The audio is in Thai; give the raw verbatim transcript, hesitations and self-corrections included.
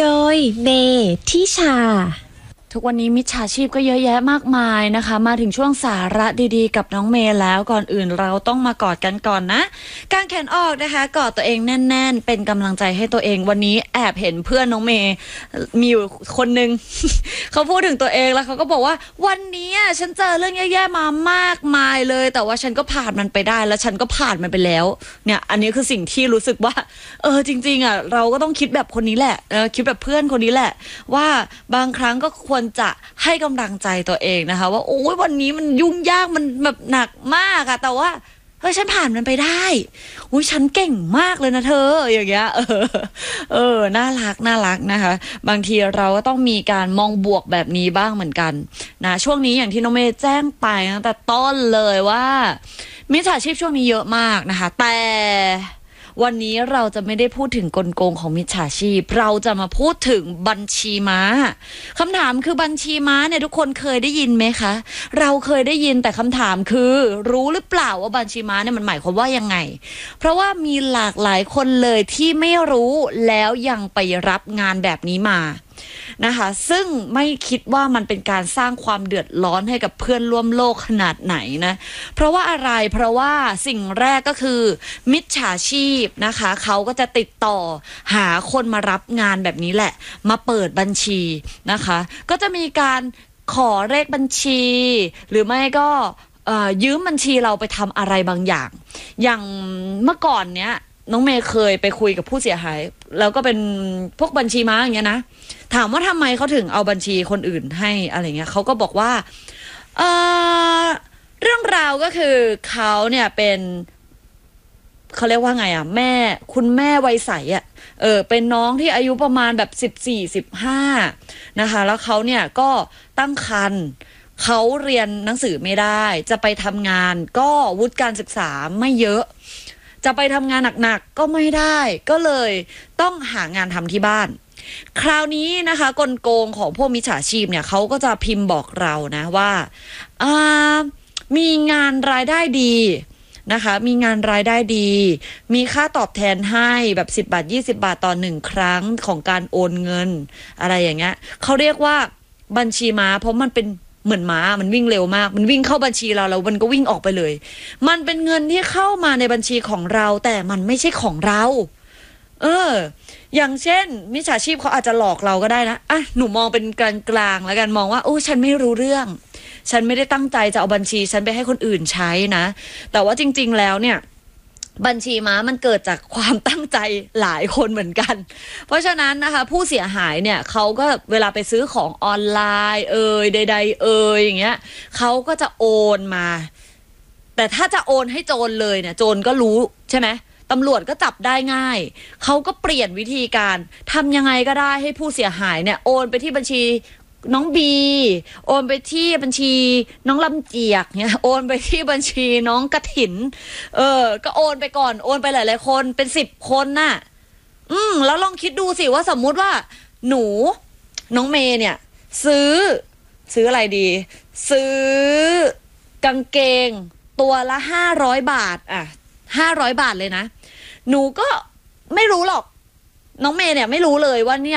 โดยเมทิชาทุกวันนี้มิจฉาชีพก็เยอะแยะมากมายนะคะมาถึงช่วงสาระดีๆกับน้องเมย์แล้วก่อนอื่นเราต้องมากอดกันก่อนนะกางแขนออกนะคะกอดตัวเองแน่นๆเป็นกำลังใจให้ตัวเองวันนี้แอบเห็นเพื่อนน้องเมย์มีอยู่คนนึง เขาพูดถึงตัวเองแล้วเขาก็บอกว่าวันนี้ฉันเจอเรื่องแย่ๆมามากมายเลยแต่ว่าฉันก็ผ่านมันไปได้แล้วฉันก็ผ่านมันไปแล้วเนี่ยอันนี้คือสิ่งที่รู้สึกว่าเออจริงๆอ่ะเราก็ต้องคิดแบบคนนี้แหละเออคิดแบบเพื่อนคนนี้แหละว่าบางครั้งก็ควรจะให้กำลังใจตัวเองนะคะว่าโอ้ยวันนี้มันยุ่งยากมันแบบหนักมากอะแต่ว่าเฮ้ยฉันผ่านมันไปได้อุ้ยฉันเก่งมากเลยนะเธออย่างเงี้ยเออเออน่ารักน่ารักนะคะบางทีเราก็ต้องมีการมองบวกแบบนี้บ้างเหมือนกันนะช่วงนี้อย่างที่น้องเมย์แจ้งไปตั้งแต่ต้นเลยว่ามิจฉาชีพช่วงนี้เยอะมากนะคะแต่วันนี้เราจะไม่ได้พูดถึงกลโกงของมิจฉาชีพเราจะมาพูดถึงบัญชีม้าคำถามคือบัญชีม้าเนี่ยทุกคนเคยได้ยินไหมคะเราเคยได้ยินแต่คำถามคือรู้หรือเปล่าว่าบัญชีม้าเนี่ยมันหมายความว่ายังไงเพราะว่ามีหลากหลายคนเลยที่ไม่รู้แล้วยังไปรับงานแบบนี้มานะคะซึ่งไม่คิดว่ามันเป็นการสร้างความเดือดร้อนให้กับเพื่อนร่วมโลกขนาดไหนนะเพราะว่าอะไรเพราะว่าสิ่งแรกก็คือมิจฉาชีพนะคะเขาก็จะติดต่อหาคนมารับงานแบบนี้แหละมาเปิดบัญชีนะคะก็จะมีการขอเลขบัญชีหรือไม่ก็ยืมบัญชีเราไปทำอะไรบางอย่างอย่างเมื่อก่อนเนี้ยน้องเมย์เคยไปคุยกับผู้เสียหายแล้วก็เป็นพวกบัญชีม้าอย่างเงี้ยนะถามว่าทำไมเขาถึงเอาบัญชีคนอื่นให้อะไรเงี้ยเขาก็บอกว่าเอ่อเรื่องราวก็คือเขาเนี่ยเป็นเขาเรียกว่าไงอ่ะแม่คุณแม่วัยใสอ่ะเออเป็นน้องที่อายุประมาณแบบสิบสี่สิบห้านะคะแล้วเขาเนี่ยก็ตั้งครรภ์เขาเรียนหนังสือไม่ได้จะไปทำงานก็วุฒิการศึกษาไม่เยอะจะไปทำงานหนักๆก็ไม่ได้ก็เลยต้องหางานทำที่บ้านคราวนี้นะคะกลโกงของพวกมิจฉาชีพเนี่ยเขาก็จะพิมพ์บอกเรานะว่ามีงานรายได้ดีนะคะมีงานรายได้ดีมีค่าตอบแทนให้แบบสิบบาทยี่สิบบาทต่อหนึ่งครั้งของการโอนเงินอะไรอย่างเงี้ยเขาเรียกว่าบัญชีม้าเพราะมันเป็นเหมือนม้ามันวิ่งเร็วมากมันวิ่งเข้าบัญชีเราแล้วมันก็วิ่งออกไปเลยมันเป็นเงินที่เข้ามาในบัญชีของเราแต่มันไม่ใช่ของเราเอออย่างเช่นมิจฉาชีพเขาอาจจะหลอกเราก็ได้นะอ่ะหนูมองเป็นกลางๆแล้วกันมองว่าโอ้ฉันไม่รู้เรื่องฉันไม่ได้ตั้งใจจะเอาบัญชีฉันไปให้คนอื่นใช้นะแต่ว่าจริงๆแล้วเนี่ยบัญชีม้ามันเกิดจากความตั้งใจหลายคนเหมือนกันเพราะฉะนั้นนะคะผู้เสียหายเนี่ยเขาก็เวลาไปซื้อของออนไลน์เอ่ยใดๆเอ่ยอย่างเงี้ยเขาก็จะโอนมาแต่ถ้าจะโอนให้โจรเลยเนี่ยโจรก็รู้ใช่ไหมตำรวจก็จับได้ง่ายเขาก็เปลี่ยนวิธีการทำยังไงก็ได้ให้ผู้เสียหายเนี่ยโอนไปที่บัญชีน้องบีโอนไปที่บัญชีน้องลำเจียกเนี่ยโอนไปที่บัญชีน้องกระถินเออก็โอนไปก่อนโอนไปหลายๆคนเป็นสิบคนน่ะอืมแล้วลองคิดดูสิว่าสมมุติว่าหนูน้องเมย์เนี่ยซื้อซื้ออะไรดีซื้อกางเกงตัวละห้าร้อยบาทอ่ะห้าร้อยบาทเลยนะหนูก็ไม่รู้หรอกน้องเมย์เนี่ยไม่รู้เลยว่าเนี่ย